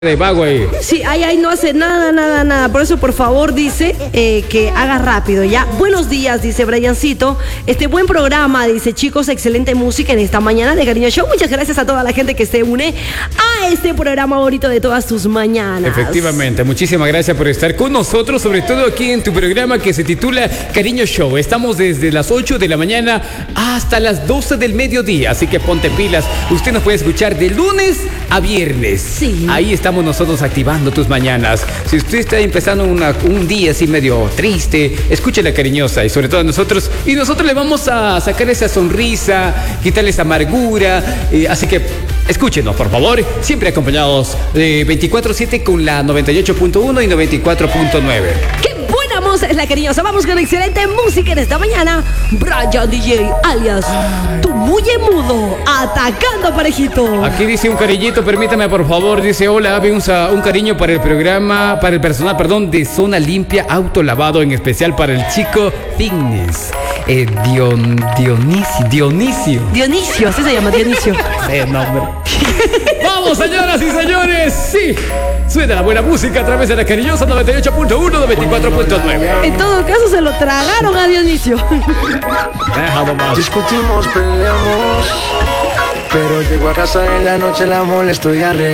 de vago ahí. Sí, ahí no hace nada. Por eso, por favor, dice que haga rápido, ¿ya? Buenos días, dice Briancito. Buen programa, dice, chicos, excelente música en esta mañana de Cariño Show. Muchas gracias a toda la gente que se une a este programa favorito de todas tus mañanas. Efectivamente, muchísimas gracias por estar con nosotros, sobre todo aquí en tu programa que se titula Cariño Show. Estamos desde las 8 de la mañana hasta las 12 del mediodía, así que ponte pilas. Usted nos puede escuchar de lunes a viernes. Sí. Ahí estamos nosotros activando tus mañanas. Si usted está empezando un día así medio triste, escuche La Cariñosa y sobre todo nosotros le vamos a sacar esa sonrisa, quitarle esa amargura, así que escúchenos, por favor, siempre acompañados de 24/7 con la 98.1 y 94.9. ¡Qué buena música es La Cariñosa! Vamos con excelente música en esta mañana. Brian DJ, alias Tu Muye Mudo, atacando parejito. Aquí dice un cariñito, permítame por favor, dice: hola, Ave, un cariño para el programa, para el personal, de Zona Limpia Autolavado, en especial para el chico Fitness. Dionisio, así se llama, Dionisio. Nombre. Vamos, señoras y señores, sí, suena la buena música a través de La Cariñosa 98.1, 94.9. En todo caso se lo tragaron a Dionisio. Discutimos, peleamos, pero llego a casa en la noche, la molesto y arreglo.